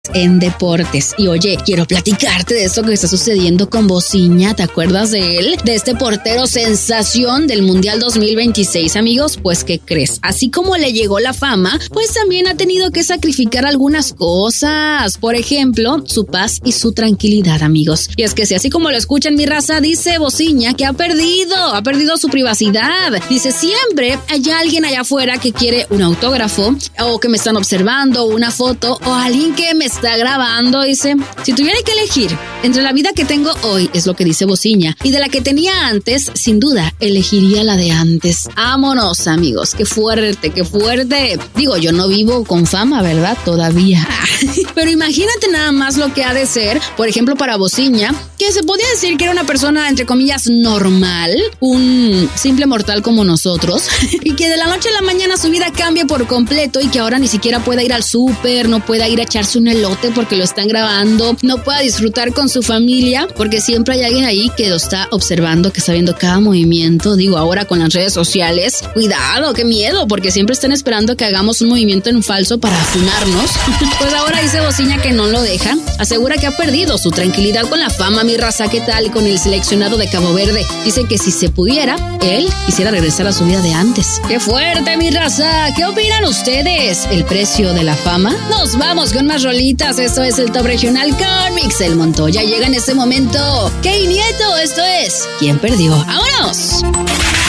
en deportes. Y oye, quiero platicarte de esto que está sucediendo con Bociña. ¿Te acuerdas de él? De este portero sensación del Mundial 2026, amigos. Pues, ¿qué crees? Así como le llegó la fama, pues también ha tenido que sacrificar algunas cosas. Por ejemplo, su paz y su tranquilidad, amigos. Y es que si así como lo escuchan, mi raza, dice Bociña que ha perdido su privacidad. Dice, siempre hay alguien allá afuera que quiere un autógrafo, o que me están observando, una foto, o alguien que me está grabando. Dice, si tuviera que elegir entre la vida que tengo hoy, es lo que dice Bociña, y de la que tenía antes, sin duda, elegiría la de antes. Vámonos, amigos, qué fuerte, qué fuerte. Digo, yo no vivo con fama, ¿verdad? Todavía. Pero imagínate nada más lo que ha de ser, por ejemplo, para Bociña, que se podía decir que era una persona, entre comillas, normal, un simple mortal como nosotros, y que de la noche a la mañana su vida cambia por completo y que ahora ni siquiera pueda ir al súper, no pueda ir a echarse un elote porque lo están grabando, no pueda disfrutar con su familia porque siempre hay alguien ahí que lo está observando, que está viendo cada movimiento. Digo, ahora con las redes sociales, cuidado, qué miedo, porque siempre están esperando que hagamos un movimiento en falso para afinarnos. Pues ahora dice Bociña que no lo deja, asegura que ha perdido su tranquilidad con la fama, mi raza, ¿qué tal? Con el seleccionado de Cabo Verde. Dice que si se pudiera, él quisiera regresar a su vida de antes. ¡Qué fuerte, mi raza! ¿Qué opinan ustedes? ¿El precio de la fama? Nos vamos con más rolitas. Esto es el Top Regional con Mixel Montoya. Llega en este momento Key Nieto. Esto es ¿Quién perdió? ¡Vámonos!